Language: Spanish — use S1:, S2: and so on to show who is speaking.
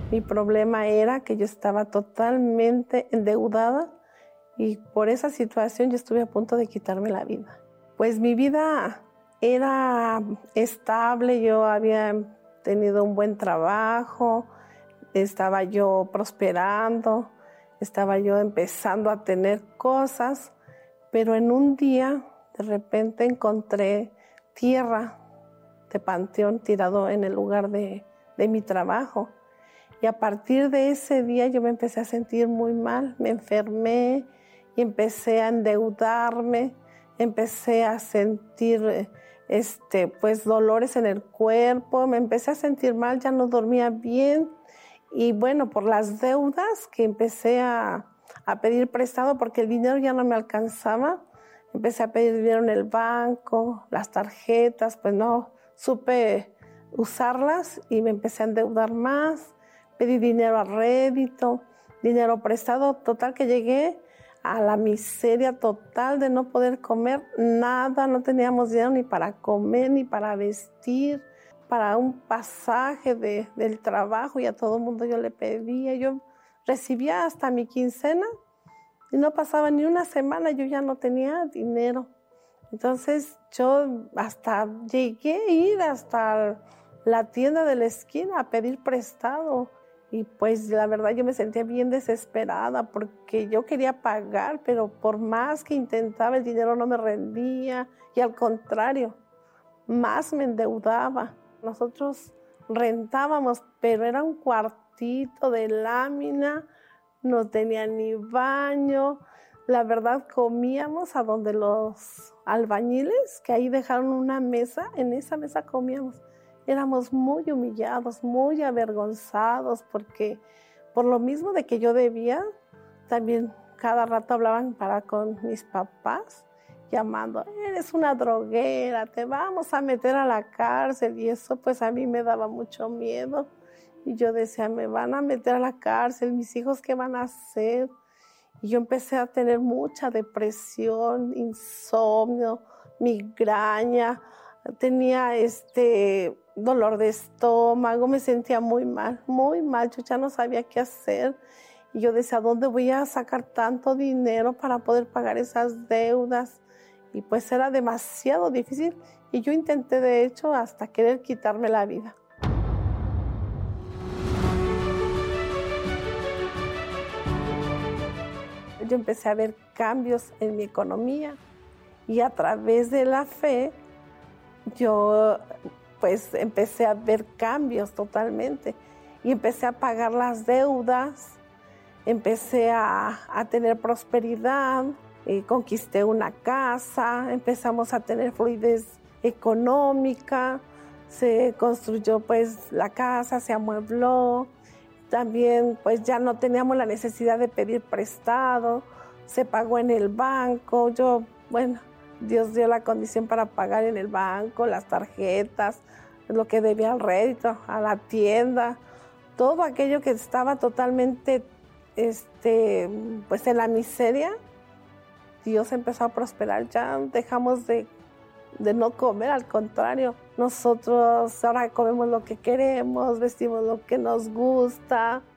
S1: Mi problema era que yo estaba totalmente endeudada y por esa situación yo estuve a punto de quitarme la vida. Pues mi vida era estable, yo había tenido un buen trabajo, estaba yo prosperando, estaba yo empezando a tener cosas, pero en un día de repente encontré tierra de panteón tirado en el lugar de mi trabajo. Y a partir de ese día yo me empecé a sentir muy mal, me enfermé y empecé a endeudarme, empecé a sentir pues dolores en el cuerpo, me empecé a sentir mal, ya no dormía bien y bueno, por las deudas que empecé a pedir prestado porque el dinero ya no me alcanzaba, empecé a pedir dinero en el banco, las tarjetas, pues no supe usarlas y me empecé a endeudar más. Pedí dinero a rédito, dinero prestado, total que llegué a la miseria total de no poder comer nada, no teníamos dinero ni para comer, ni para vestir, para un pasaje del trabajo y a todo el mundo yo le pedía, yo recibía hasta mi quincena y no pasaba ni una semana, yo ya no tenía dinero. Entonces yo hasta llegué a ir hasta la tienda de la esquina a pedir prestado. Y pues la verdad yo me sentía bien desesperada porque yo quería pagar, pero por más que intentaba el dinero no me rendía y al contrario, más me endeudaba. Nosotros rentábamos, pero era un cuartito de lámina, no tenía ni baño. La verdad comíamos a donde los albañiles, que ahí dejaron una mesa, en esa mesa comíamos. Éramos muy humillados, muy avergonzados, porque por lo mismo de que yo debía, también cada rato hablaban con mis papás, llamando, eres una droguera, te vamos a meter a la cárcel, y eso pues a mí me daba mucho miedo. Y yo decía, me van a meter a la cárcel, mis hijos, ¿qué van a hacer? Y yo empecé a tener mucha depresión, insomnio, migraña, tenía dolor de estómago, me sentía muy mal, yo ya no sabía qué hacer. Y yo decía, ¿dónde voy a sacar tanto dinero para poder pagar esas deudas? Y pues era demasiado difícil y yo intenté de hecho hasta querer quitarme la vida. Yo empecé a ver cambios en mi economía y a través de la fe yo pues empecé a ver cambios totalmente y empecé a pagar las deudas, empecé a tener prosperidad, conquisté una casa, empezamos a tener fluidez económica, se construyó pues la casa, se amuebló, también pues ya no teníamos la necesidad de pedir prestado, se pagó en el banco, Dios dio la condición para pagar en el banco, las tarjetas, lo que debía al rédito, a la tienda, todo aquello que estaba totalmente pues en la miseria, Dios empezó a prosperar, ya dejamos de no comer, al contrario, nosotros ahora comemos lo que queremos, vestimos lo que nos gusta.